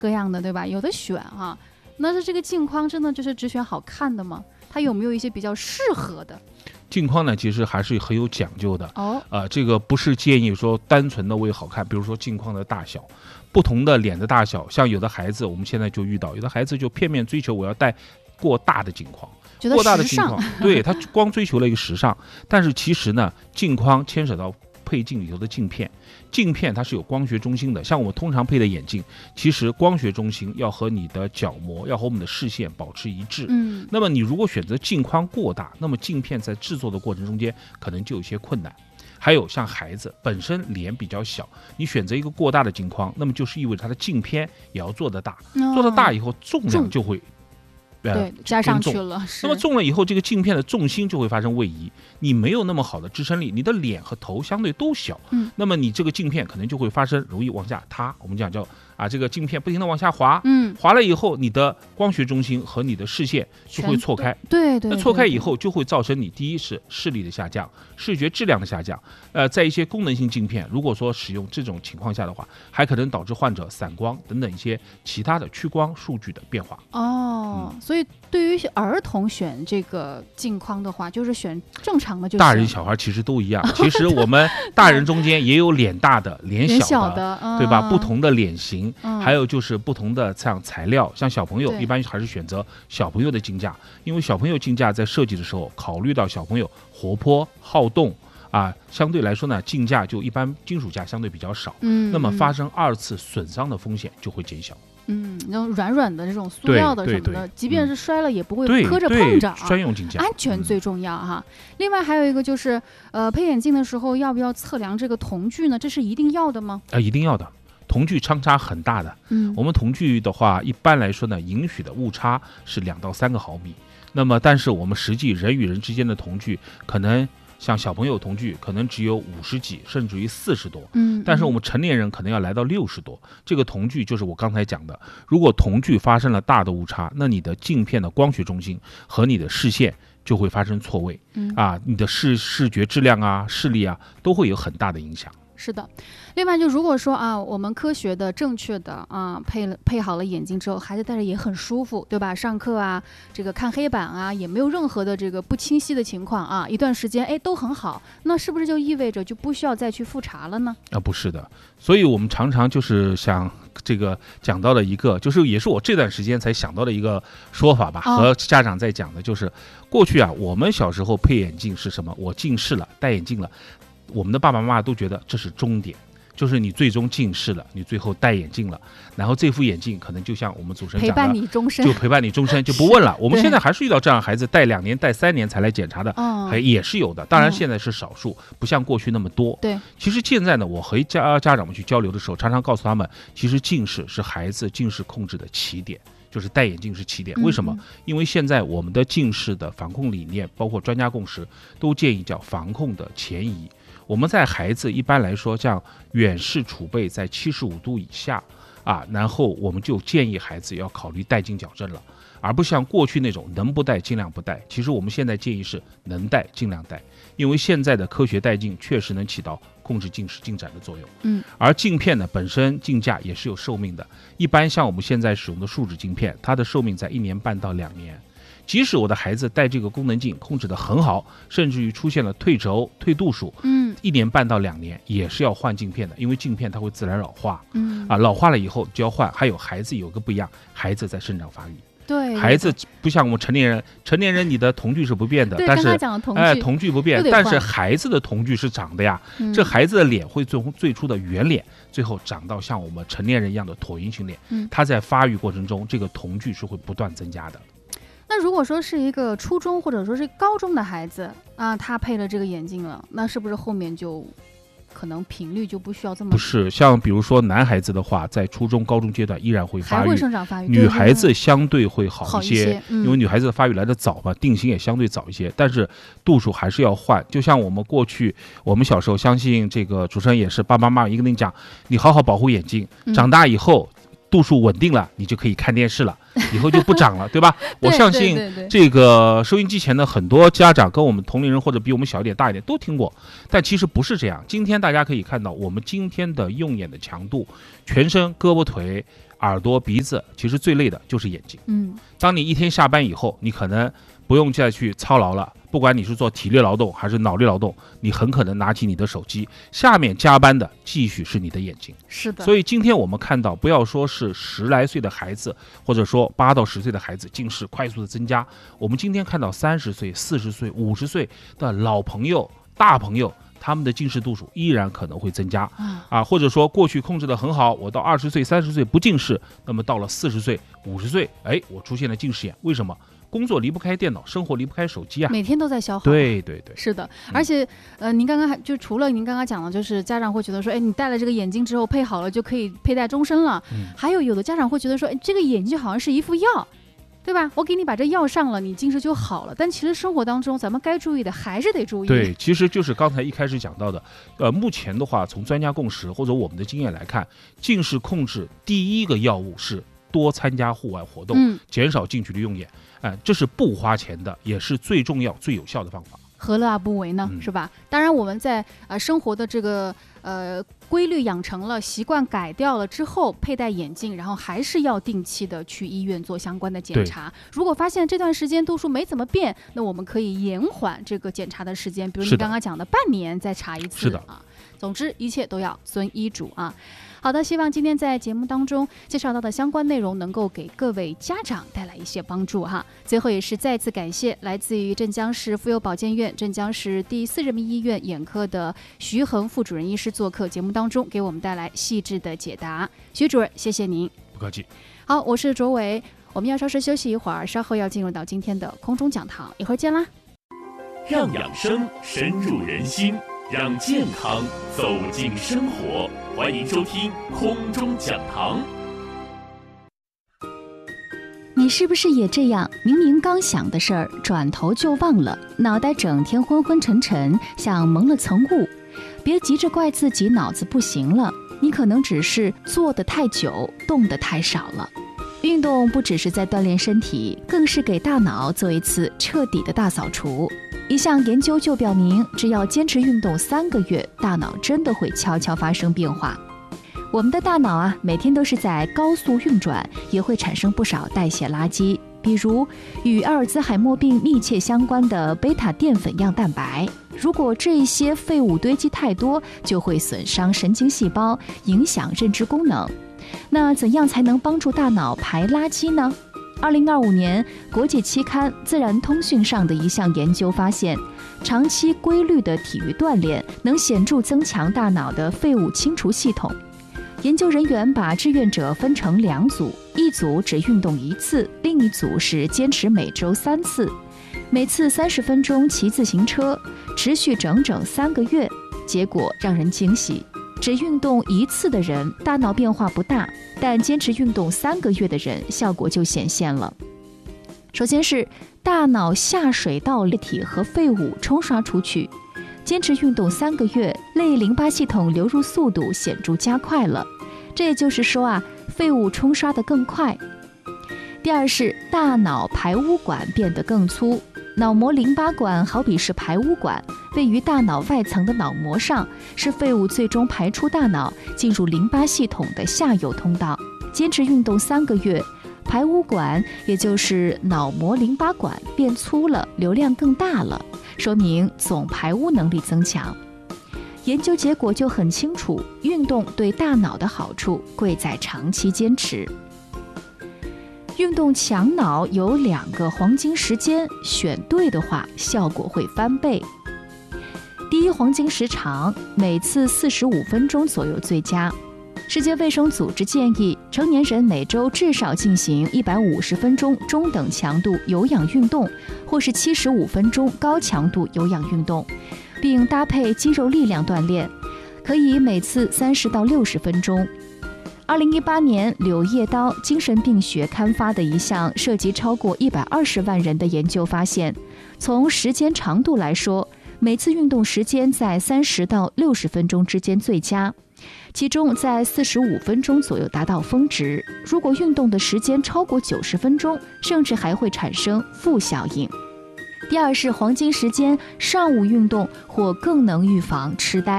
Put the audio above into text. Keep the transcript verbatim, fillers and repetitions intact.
各样的，对吧？有的选哈。那是这个镜框真的就是只选好看的吗？它有没有一些比较适合的？ 镜框呢，其实还是很有讲究的哦。 呃，这个不是建议说单纯的为好看，比如说镜框的大小，不同的脸的大小，像有的孩子我们现在就遇到，有的孩子就片面追求我要戴过大的镜框。过大的镜框，对，他光追求了一个时尚，但是其实呢，镜框牵扯到配镜里头的镜片，镜片它是有光学中心的，像我们通常配的眼镜，其实光学中心要和你的角膜，要和我们的视线保持一致。 嗯， 那么你如果选择镜框过大，那么镜片在制作的过程中间可能就有一些困难。还有像孩子本身脸比较小，你选择一个过大的镜框，那么就是意味着它的镜片也要做得大， 哦、 做得大以后重量就会。 对，加上去了。 那么重了以后，这个镜片的重心就会发生位移，你没有那么好的支撑力，你的脸和头相对都小， 嗯， 那么你这个镜片可能就会发生容易往下塌，我们讲叫啊，这个镜片不停的往下滑， 嗯， 滑了以后，你的光学中心和你的视线就会错开， 对 对, 对， 那错开以后就会造成你第一是视力的下降，视觉质量的下降，呃，在一些功能性镜片，如果说使用这种情况下的话，还可能导致患者散光等等一些其他的屈光数据的变化。 哦，嗯、所以对于儿童选这个镜框的话，就是选正常的就行。 大人小孩其实都一样，其实我们大人中间也有脸大的、脸小的， 小的嗯、 对吧？不同的脸型， 嗯、 还有就是不同的像材料，像小朋友一般还是选择小朋友的镜架，因为小朋友镜架在设计的时候考虑到小朋友活泼好动啊，相对来说呢，镜架就一般金属架相对比较少， 嗯， 那么发生二次损伤的风险就会减小。 嗯，那种软软的这种塑料的什么的，即便是摔了也不会磕着碰着、啊。 专用镜架， 安全最重要哈。嗯、另外还有一个就是，呃，配眼镜的时候要不要测量这个瞳距呢？这是一定要的吗？ 啊、呃，一定要的。瞳距相差很大的， 嗯， 我们瞳距的话，一般来说呢，允许的误差是两到三个毫米。那么，但是我们实际人与人之间的瞳距可能。像小朋友瞳距可能只有五十几，甚至于四十多， 嗯， 但是我们成年人可能要来到六十多。这个瞳距就是我刚才讲的，如果瞳距发生了大的误差，那你的镜片的光学中心和你的视线就会发生错位， 嗯啊，你的视视觉质量啊、视力啊都会有很大的影响。 是的，另外就如果说啊，我们科学的、正确的啊配了配好了眼镜之后，孩子戴着也很舒服，对吧？上课啊，这个看黑板啊，也没有任何的这个不清晰的情况啊，一段时间哎都很好，那是不是就意味着就不需要再去复查了呢？ 啊，不是的，所以我们常常就是想这个讲到了一个，就是也是我这段时间才想到的一个说法吧， 哦、 和家长在讲的就是，过去啊，我们小时候配眼镜是什么？我近视了，戴眼镜了。我们的爸爸妈妈都觉得这是终点，就是你最终近视了，你最后戴眼镜了，然后这副眼镜可能就像我们主持人讲的， 陪伴你终身， 就陪伴你终身，就不问了。我们现在还是遇到这样的孩子，戴两年、戴三年才来检查的， 哦、 还也是有的。当然现在是少数，嗯、不像过去那么多。 对， 其实现在呢，我和家家长们去交流的时候，常常告诉他们，其实近视是孩子近视控制的起点。就是戴眼镜是起点，为什么？因为现在我们的近视的防控理念，包括专家共识，都建议叫防控的前移。我们在孩子一般来说，像远视储备在七十五度以下啊，然后我们就建议孩子要考虑戴镜矫正了，而不像过去那种能不戴尽量不戴。其实我们现在建议是能戴尽量戴，因为现在的科学戴镜确实能起到控制近视进展的作用。 嗯， 而镜片呢本身镜架也是有寿命的，一般像我们现在使用的树脂镜片，它的寿命在一年半到两年。即使我的孩子戴这个功能镜控制得很好，甚至于出现了退轴、退度数， 嗯， 一年半到两年也是要换镜片的，因为镜片它会自然老化， 嗯啊，老化了以后就要换。还有孩子有个不一样，孩子在生长发育。 对， 孩子不像我们成年人，成年人你的瞳距是不变的，但是哎，瞳距不变，但是孩子的瞳距是长的呀。 嗯、 这孩子的脸会从最初的圆脸，最后长到像我们成年人一样的椭圆形脸。 嗯， 他在发育过程中，这个瞳距是会不断增加的。 那如果说是一个初中或者说是高中的孩子啊，他配了这个眼镜了，那是不是后面就可能频率就不需要这么？ 不是，像比如说男孩子的话，在初中、高中阶段依然会发育， 还会生长发育。 女孩子相对会好一些， 好一些嗯、 因为女孩子的发育来得早嘛，定型也相对早一些，但是度数还是要换。就像我们过去，我们小时候，相信这个主持人也是，爸爸妈妈一个跟你讲，你好好保护眼睛，长大以后。嗯度数稳定了，你就可以看电视了，以后就不长了，对吧？我相信这个收音机前的很多家长跟我们同龄人或者比我们小一点、大一点都听过，但其实不是这样。今天大家可以看到，我们今天的用眼的强度，全身、胳膊、腿耳朵、鼻子，其实最累的就是眼睛。 嗯， 当你一天下班以后，你可能不用再去操劳了，不管你是做体力劳动还是脑力劳动，你很可能拿起你的手机，下面加班的继续是你的眼睛。 是的。 所以今天我们看到，不要说是十来岁的孩子，或者说八到十岁的孩子近视快速的增加，我们今天看到三十岁、四十岁、五十岁的老朋友、大朋友，他们的近视度数依然可能会增加啊，或者说过去控制得很好，我到二十岁、三十岁不近视，那么到了四十岁、五十岁，哎，我出现了近视眼，为什么？工作离不开电脑，生活离不开手机啊， 每天都在消耗。 对对对， 是的。而且，呃，您刚刚还就除了您刚刚讲的，就是家长会觉得说，哎，你戴了这个眼镜之后配好了就可以佩戴终身了。嗯、还有有的家长会觉得说，哎，这个眼镜好像是一副药，对吧？我给你把这药上了，你近视就好了。但其实生活当中，咱们该注意的还是得注意。 对，其实就是刚才一开始讲到的，呃，目前的话，从专家共识或者我们的经验来看，近视控制第一个药物是多参加户外活动，嗯、减少近距离用眼。哎、呃，这是不花钱的，也是最重要、最有效的方法。 何乐而不为呢？嗯、是吧？当然，我们在呃生活的这个呃规律养成了，习惯改掉了之后，佩戴眼镜，然后还是要定期的去医院做相关的检查。如果发现这段时间度数没怎么变，那我们可以延缓这个检查的时间，比如你刚刚讲的半年再查一次。 是的啊。总之，一切都要遵医嘱啊。好的，希望今天在节目当中介绍到的相关内容能够给各位家长带来一些帮助哈。最后也是再次感谢来自于镇江市妇幼保健院镇江市第四人民医院眼科的徐恒副主任医师做客节目当中，给我们带来细致的解答。徐主任，谢谢您。 不客气。 好，我是卓伟，我们要稍事休息一会儿，稍后要进入到今天的空中讲堂，一会儿见啦。 让养生深入人心，让健康走进生活，欢迎收听空中讲堂。 你是不是也这样？明明刚想的事儿，转头就忘了，脑袋整天昏昏沉沉，像蒙了层雾。别急着怪自己脑子不行了，你可能只是坐得太久，动得太少了。运动不只是在锻炼身体，更是给大脑做一次彻底的大扫除。一项研究就表明，只要坚持运动三个月，大脑真的会悄悄发生变化。我们的大脑啊，每天都是在高速运转，也会产生不少代谢垃圾，比如与阿尔兹海默病密切相关的贝塔淀粉样蛋白。如果这些废物堆积太多，就会损伤神经细胞，影响认知功能。那怎样才能帮助大脑排垃圾呢？二零二五年，国际期刊《自然通讯》上的一项研究发现，长期规律的体育锻炼能显著增强大脑的废物清除系统。研究人员把志愿者分成两组，一组只运动一次，另一组是坚持每周三次，每次三十分钟骑自行车，持续整整三个月。结果让人惊喜。只运动一次的人，大脑变化不大，但坚持运动三个月的人，效果就显现了。首先是大脑下水道液体和废物冲刷出去，坚持运动三个月，类淋巴系统流入速度显著加快了。这也就是说啊，废物冲刷得更快。第二是大脑排污管变得更粗。脑膜淋巴管好比是排污管，位于大脑外层的脑膜上，是废物最终排出大脑进入淋巴系统的下游通道。坚持运动三个月，排污管也就是脑膜淋巴管变粗了，流量更大了，说明总排污能力增强。研究结果就很清楚，运动对大脑的好处贵在长期坚持。运动强脑有两个黄金时间，选对的话效果会翻倍。第一黄金时长，每次四十五分钟左右最佳。世界卫生组织建议成年人每周至少进行一百五十分钟中等强度有氧运动，或是七十五分钟高强度有氧运动，并搭配肌肉力量锻炼，可以每次三十到六十分钟。二零一八年，《柳叶刀精神病学》刊发的一项涉及超过一百二十万人的研究发现，从时间长度来说，每次运动时间在三十到六十分钟之间最佳，其中在四十五分钟左右达到峰值。如果运动的时间超过九十分钟，甚至还会产生负效应。第二是黄金时间，上午运动或更能预防痴呆。